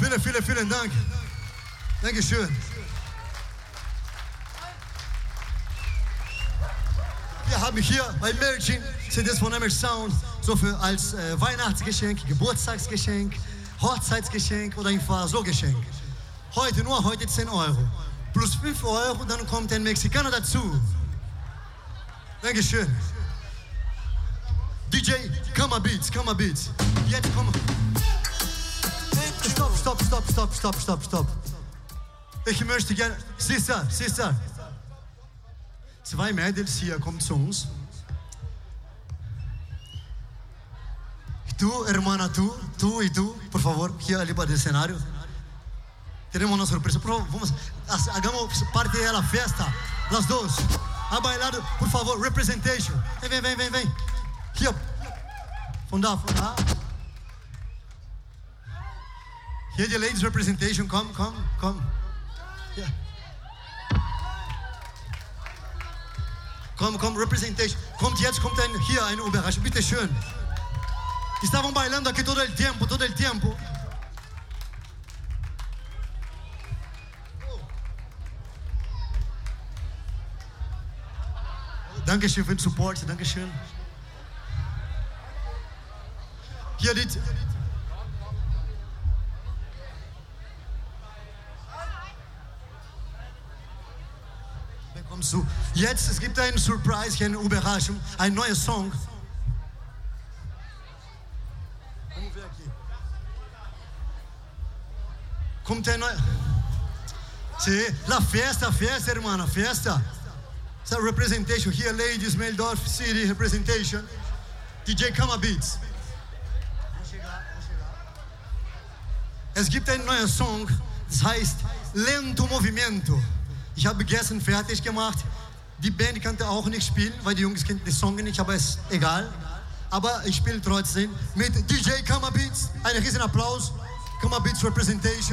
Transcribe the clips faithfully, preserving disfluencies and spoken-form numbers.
Vielen, vielen, vielen Dank. Dankeschön. Wir haben hier bei Merging C Ds von M R Sound so für als äh, Weihnachtsgeschenk, Geburtstagsgeschenk, Hochzeitsgeschenk oder einfach so Geschenk. Heute nur, heute zehn Euro. Plus fünf Euro, dann kommt ein Mexikaner dazu. Dankeschön. D J, Kama Beats, Kama Beats. Jetzt komm. Stopp, stopp, stopp, stopp, stopp, stopp, stopp. Ich möchte gerne... Sister, Sister. Zwei Mädels hier kommen zu uns. Tú, hermana, tú, tú y tú, por favor, hier ali para el escenario. Tenemos una sorpresa. Por favor, vamos, hagamos parte de la fiesta. Las dos. A bailar, por favor, representation. Vem, vem, vem, vem. Hier. Von da, von da. Hier die ladies representation. Komm, komm, komm. Hier. Komm, komm, representation. Kommt jetzt, kommt ein, hier eine Überraschung. Bitte schön. Estavam bailando aqui todo el tiempo, todo el tiempo. Dankeschön für den Support, Dankeschön. Hier die... Kommst du? Jetzt, es gibt einen Surprise, eine Überraschung, ein neuer Song. Kommt ein neuer... Sí, la fiesta, fiesta, hermana, fiesta. It's a representation here, ladies, Meldorf City representation. D J Kama Beats. Es gibt einen neuen Song, das heißt Lento Movimento. Ich habe gestern fertig gemacht. Die Band kannte auch nicht spielen, weil die Jungs kennen den Song nicht, aber ist egal. Aber ich spiele trotzdem mit D J Kama Beats. Einen riesen Applaus. Kama Beats Representation.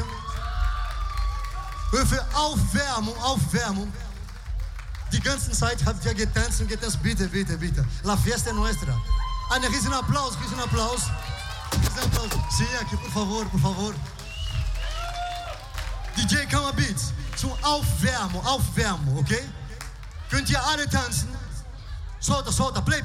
Für Aufwärmung, Aufwärmung. Die ganze Zeit habt ihr getanzt und getanzt. Bitte, bitte, bitte. La fiesta é nuestra. Einen riesen Applaus, riesen Applaus. Riesen Applaus. Sí, aqui, por favor, por favor. D J Kama Beats. Zum Aufwärmen, Aufwärmen, okay? Könnt ihr alle tanzen? Solta, solta, play, play.